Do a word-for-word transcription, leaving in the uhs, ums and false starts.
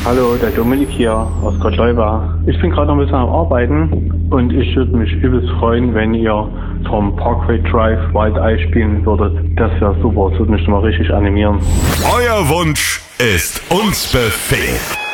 Hallo, der Dominik hier aus Gottleuba. Ich bin gerade noch ein bisschen am Arbeiten und ich würde mich übelst freuen, wenn ihr vom Parkway Drive Wild Eye spielen würdet. Das wäre super, das würde mich mal richtig animieren. Euer Wunsch ist uns Befehl.